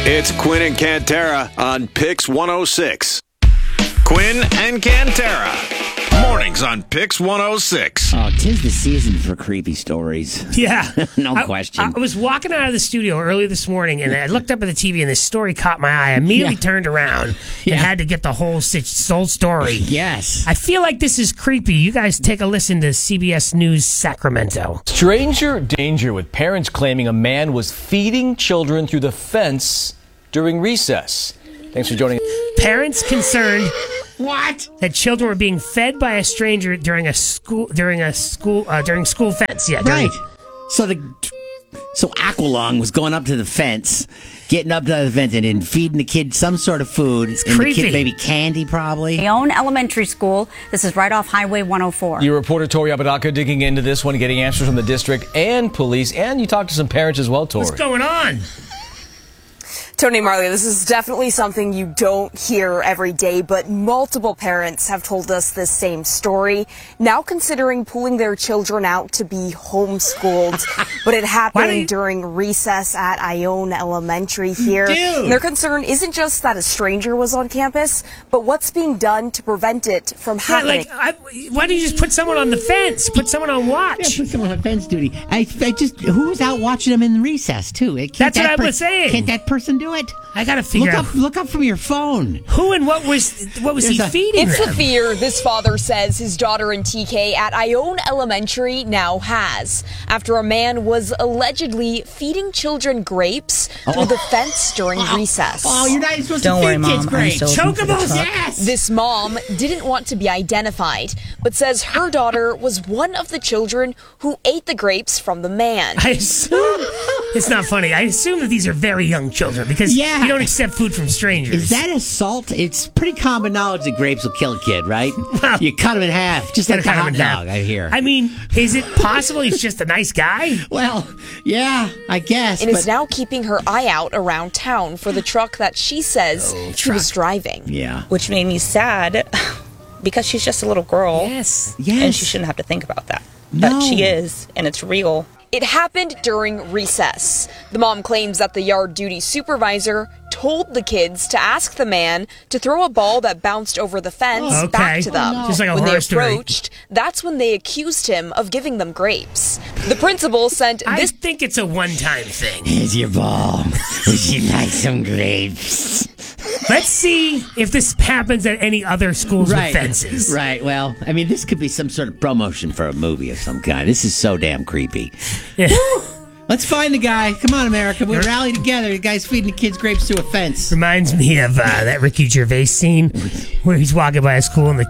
It's Quinn and Cantera on Pix 106. Quinn and Cantera. Mornings on Pix 106. Oh, 'tis the season for creepy stories. Yeah. No question. I was walking out of the studio early this morning, and I looked up at the TV, and this story caught my eye. I immediately turned around and had to get the whole story. Yes. I feel like this is creepy. You guys take a listen to CBS News Sacramento. Stranger danger with parents claiming a man was feeding children through the fence during recess. Thanks for joining. Parents concerned that children were being fed by a stranger during school fence. Yeah, Right. So Aqualung was going up to the fence, getting up to the fence, and then feeding the kid some sort of food. It's creepy. The kid, maybe candy, probably. Ione Elementary School. This is right off Highway 104. Your reporter Tori Apodaca digging into this one, getting answers from the district and police, and you talked to some parents as well, Tori. What's going on? Tony Marley, this is definitely something you don't hear every day, but multiple parents have told us this same story, now considering pulling their children out to be homeschooled. But it happened during recess at Ione Elementary here. And their concern isn't just that a stranger was on campus, but what's being done to prevent it from happening. Why don't you just put someone on the fence? Put someone on watch. Yeah, put someone on fence duty. Who was out watching them in recess, too? That's what I was saying. Can't that person do it? I gotta figure out. Look up from your phone. Who and what was he feeding It's them? the fear this father says his daughter in TK at Ione Elementary now has, after a man was allegedly feeding children grapes through the fence during recess. Oh, you're not supposed to feed kids grapes. Chocobo's, yes. This mom didn't want to be identified, but says her daughter was one of the children who ate the grapes from the man. I assume it's not funny. I assume that these are very young children because you don't accept food from strangers. Is that assault? It's pretty common knowledge that grapes will kill a kid, right? Well, you cut them in half, just like a hot dog, I hear. I mean, is it possible he's just a nice guy? Well, yeah, I guess. And is now keeping her eye out around town for the truck that she says she was driving. Yeah. Which made me sad because she's just a little girl. Yes. And she shouldn't have to think about that. No. But she is, and it's real. It happened during recess. The mom claims that the yard duty supervisor told the kids to ask the man to throw a ball that bounced over the fence back to them. Just like a when they horror story. approached, that's when they accused him of giving them grapes. The principal sent I think it's a one-time thing. Here's your ball. Would you like some grapes? Let's see if this happens at any other schools with fences. Right. Well, I mean, this could be some sort of promotion for a movie of some kind. This is so damn creepy. Yeah. Let's find the guy. Come on, America. We'll rally together. The guy's feeding the kids grapes through a fence. Reminds me of that Ricky Gervais scene where he's walking by a school and the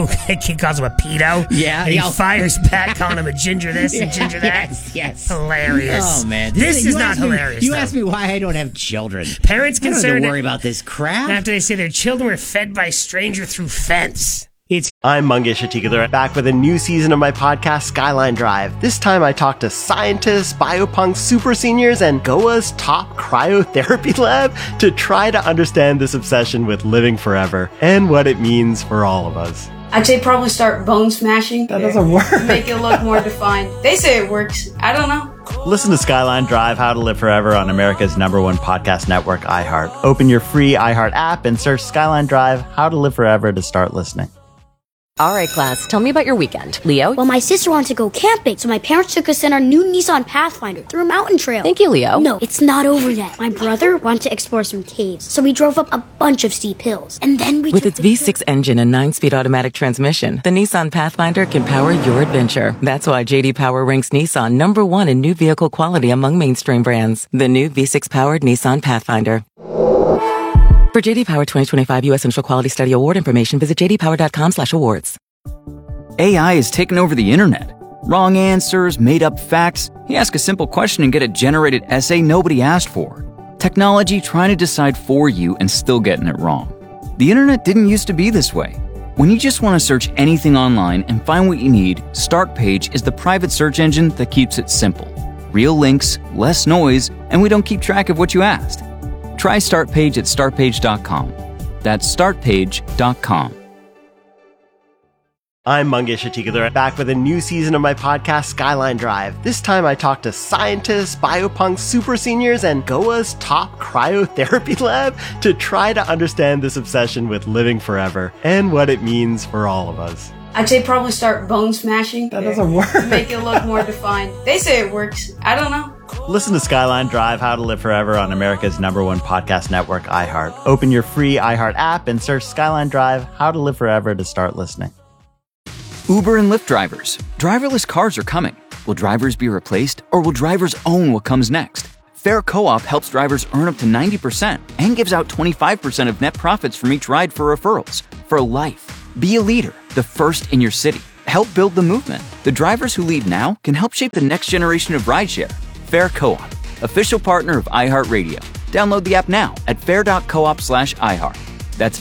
kid calls him a pedo. Yeah. And he fires back calling him a ginger this and ginger that. Yes. Hilarious. Oh, man. This is not hilarious. You asked me why I don't have children. Parents I don't have concerned to worry about this crap. after they say their children were fed by stranger through fence. I'm Mangesh Hattikudur, back with a new season of my podcast, Skyline Drive. This time I talk to scientists, biopunks, super seniors, and Goa's top cryotherapy lab to try to understand this obsession with living forever and what it means for all of us. I'd say probably start bone smashing. That doesn't work. Make it look more defined. They say it works. I don't know. Listen to Skyline Drive, How to Live Forever on America's #1 podcast network, iHeart. Open your free iHeart app and search Skyline Drive, How to Live Forever to start listening. All right, class, tell me about your weekend. Leo? Well, my sister wanted to go camping, so my parents took us in our new Nissan Pathfinder through a mountain trail. Thank you, Leo. No, it's not over yet. My brother wanted to explore some caves, so we drove up a bunch of steep hills. And then we With its V6 engine and 9-speed automatic transmission, the Nissan Pathfinder can power your adventure. That's why J.D. Power ranks Nissan #1 in new vehicle quality among mainstream brands. The new V6-powered Nissan Pathfinder. For J.D. Power 2025 U.S. Central Quality Study Award information, visit jdpower.com/awards. AI has taken over the internet. Wrong answers, made-up facts. You ask a simple question and get a generated essay nobody asked for. Technology trying to decide for you and still getting it wrong. The internet didn't used to be this way. When you just want to search anything online and find what you need, Startpage is the private search engine that keeps it simple. Real links, less noise, and we don't keep track of what you asked. Try Startpage at startpage.com. That's startpage.com. I'm Mangesh Hattikudur, back with a new season of my podcast, Skyline Drive. This time I talk to scientists, biopunk super seniors, and Goa's top cryotherapy lab to try to understand this obsession with living forever and what it means for all of us. I'd say probably start bone smashing. That doesn't work. Make it look more defined. They say it works. I don't know. Listen to Skyline Drive, How to Live Forever on America's #1 podcast network, iHeart. Open your free iHeart app and search Skyline Drive, How to Live Forever to start listening. Uber and Lyft drivers. Driverless cars are coming. Will drivers be replaced, or will drivers own what comes next? Fair Co-op helps drivers earn up to 90% and gives out 25% of net profits from each ride for referrals. For life. Be a leader, the first in your city. Help build the movement. The drivers who lead now can help shape the next generation of rideshare. Fair Co-op, official partner of iHeartRadio. Download the app now at fair.coop/iHeart. That's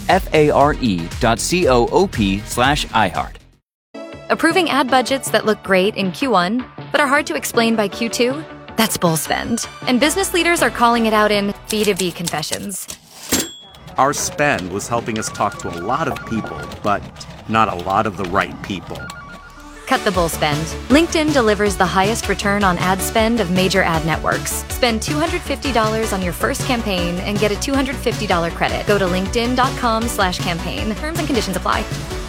FARE.coop/iHeart. Approving ad budgets that look great in Q1, but are hard to explain by Q2? That's bull spend. And business leaders are calling it out in B2B confessions. Our spend was helping us talk to a lot of people, but not a lot of the right people. Cut the bull spend. LinkedIn delivers the highest return on ad spend of major ad networks. Spend $250 on your first campaign and get a $250 credit. Go to linkedin.com/campaign. Terms and conditions apply.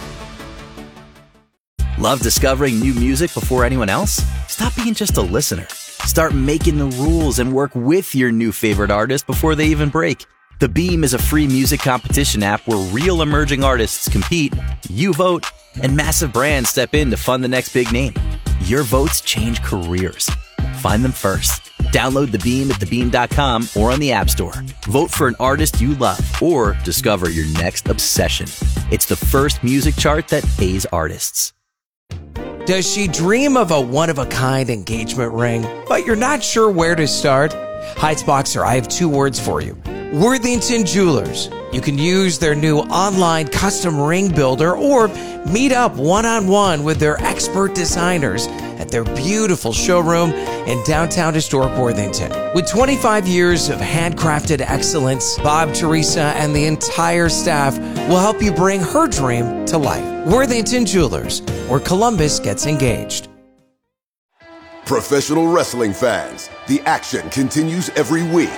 Love discovering new music before anyone else? Stop being just a listener. Start making the rules and work with your new favorite artist before they even break. The Beam is a free music competition app where real emerging artists compete, you vote, and massive brands step in to fund the next big name. Your votes change careers. Find them first. Download The Beam at thebeam.com or on the App Store. Vote for an artist you love or discover your next obsession. It's the first music chart that pays artists. Does she dream of a one-of-a-kind engagement ring, but you're not sure where to start? Heights Boxer, I have 2 words for you. Worthington Jewelers. You can use their new online custom ring builder or meet up one-on-one with their expert designers at their beautiful showroom in downtown historic Worthington. With 25 years of handcrafted excellence, Bob, Teresa, and the entire staff will help you bring her dream to life. Worthington Jewelers, where Columbus gets engaged. Professional wrestling fans, the action continues every week.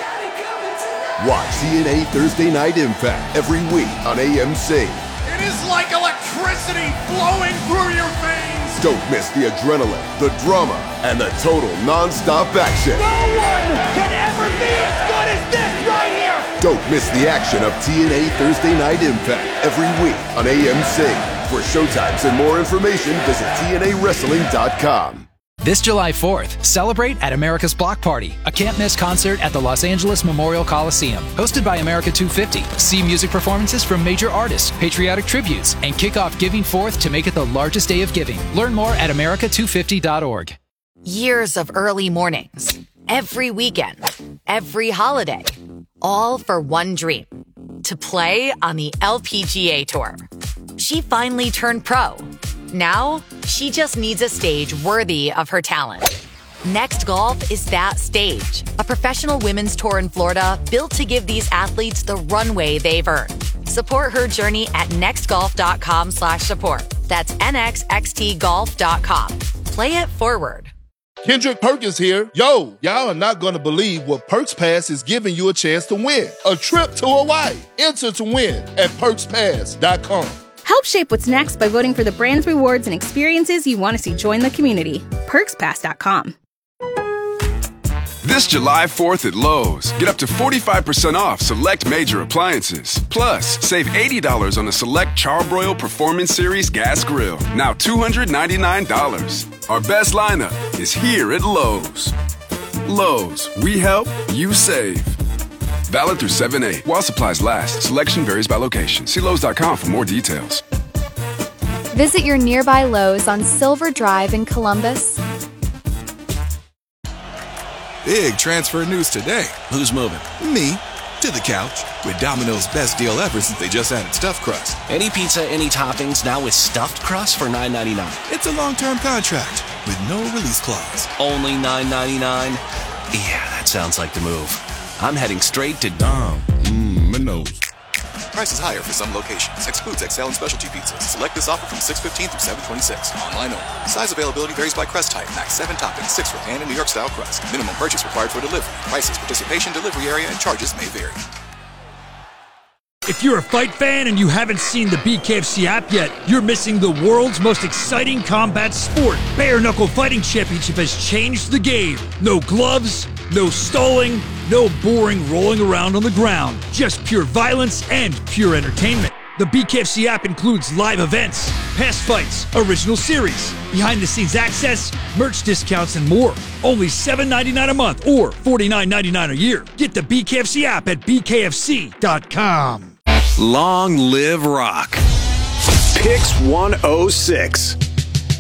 Watch TNA Thursday Night Impact every week on AMC. It is like electricity flowing through your veins. Don't miss the adrenaline, the drama, and the total non-stop action. No one can ever be as good as this right here. Don't miss the action of TNA Thursday Night Impact every week on AMC. For showtimes and more information, visit TNAWrestling.com. This July 4th, celebrate at America's Block Party, a can't-miss concert at the Los Angeles Memorial Coliseum. Hosted by America 250. See music performances from major artists, patriotic tributes, and kick off Giving Forth to make it the largest day of giving. Learn more at america250.org. Years of early mornings, every weekend, every holiday, all for one dream, to play on the LPGA Tour. She finally turned pro. Now, she just needs a stage worthy of her talent. Next Golf is that stage. A professional women's tour in Florida built to give these athletes the runway they've earned. Support her journey at nextgolf.com/support. That's nxxtgolf.com. Play it forward. Kendrick Perkins here. Yo, y'all are not going to believe what Perks Pass is giving you a chance to win. A trip to Hawaii. Enter to win at perkspass.com. Help shape what's next by voting for the brands, rewards, and experiences you want to see join the community. PerksPass.com. This July 4th at Lowe's, get up to 45% off select major appliances. Plus, save $80 on a select Charbroil Performance Series gas grill. Now $299. Our best lineup is here at Lowe's. Lowe's, we help, you save. Valid through 7/8. While supplies last. Selection varies by location. See Lowe's.com for more details. Visit your nearby Lowe's on Silver Drive in Columbus. Big transfer news today. Who's moving? Me. To the couch. With Domino's best deal ever since they just added stuffed crust. Any pizza, any toppings, now with stuffed crust for $9.99. It's a long-term contract with no release clause. Only $9.99? Yeah, that sounds like the move. I'm heading straight to Domino's. Price is higher for some locations. Excludes XL and specialty pizzas. Select this offer from 6/15 through 7/26. Online only. Size availability varies by crust type. Max 7 toppings, 6 for pan and New York style crust. Minimum purchase required for delivery. Prices, participation, delivery area, and charges may vary. If you're a fight fan and you haven't seen the BKFC app yet, you're missing the world's most exciting combat sport. Bare Knuckle Fighting Championship has changed the game. No gloves, no stalling, no boring rolling around on the ground. Just pure violence and pure entertainment. The BKFC app includes live events, past fights, original series, behind-the-scenes access, merch discounts, and more. Only $7.99 a month or $49.99 a year. Get the BKFC app at bkfc.com. Long live rock. Picks 106.